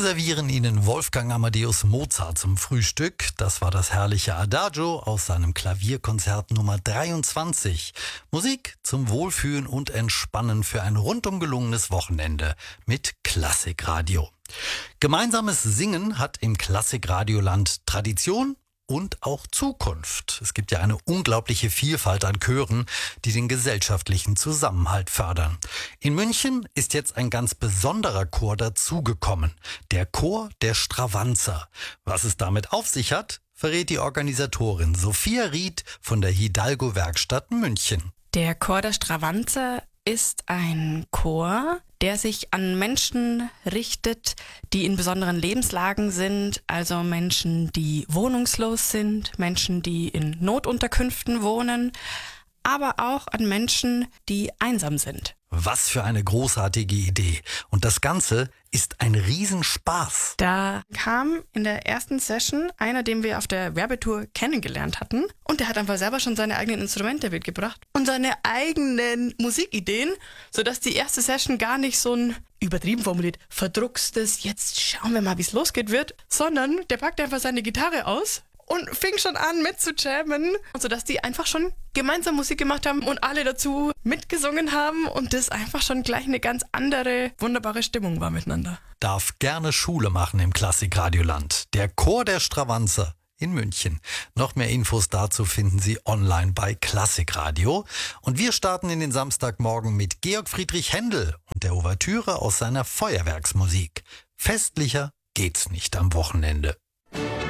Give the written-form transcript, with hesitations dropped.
servieren Ihnen Wolfgang Amadeus Mozart zum Frühstück. Das war das herrliche Adagio aus seinem Klavierkonzert Nummer 23. Musik zum Wohlfühlen und Entspannen für ein rundum gelungenes Wochenende mit Klassikradio. Gemeinsames Singen hat im Klassikradioland Tradition und auch Zukunft. Es gibt ja eine unglaubliche Vielfalt an Chören, die den gesellschaftlichen Zusammenhalt fördern. In München ist jetzt ein ganz besonderer Chor dazugekommen. Der Chor der Stravanzer. Was es damit auf sich hat, verrät die Organisatorin Sophia Ried von der Hidalgo-Werkstatt München. Der Chor der Stravanzer ist ein Chor, der sich an Menschen richtet, die in besonderen Lebenslagen sind, also Menschen, die wohnungslos sind, Menschen, die in Notunterkünften wohnen, aber auch an Menschen, die einsam sind. Was für eine großartige Idee. Und das Ganze ist ein Riesenspaß. Da kam in der ersten Session einer, den wir auf der Werbetour kennengelernt hatten. Und der hat einfach selber schon seine eigenen Instrumente mitgebracht und seine eigenen Musikideen, sodass die erste Session gar nicht so ein, übertrieben formuliert, verdruckstes, jetzt schauen wir mal, wie es losgeht wird, sondern der packte einfach seine Gitarre aus und fing schon an mitzujammen, sodass die einfach schon gemeinsam Musik gemacht haben und alle dazu mitgesungen haben und das einfach schon gleich eine ganz andere, wunderbare Stimmung war miteinander. Darf gerne Schule machen im Klassikradioland. Der Chor der Stravanzer in München. Noch mehr Infos dazu finden Sie online bei Klassikradio. Und wir starten in den Samstagmorgen mit Georg Friedrich Händel und der Ouvertüre aus seiner Feuerwerksmusik. Festlicher geht's nicht am Wochenende.